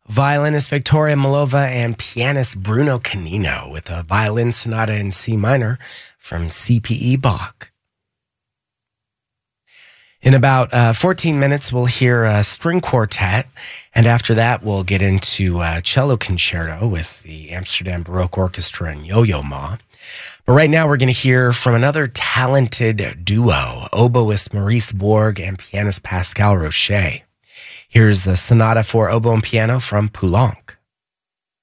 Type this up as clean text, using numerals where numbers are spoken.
Violinist Victoria Malova and pianist Bruno Canino with a violin sonata in C minor from C.P.E. Bach. In about 14 minutes, we'll hear a string quartet, and after that, we'll get into a cello concerto with the Amsterdam Baroque Orchestra and Yo-Yo Ma. But right now, we're going to hear from another talented duo, oboist Maurice Borg and pianist Pascal Roche. Here's a sonata for oboe and piano from Poulenc.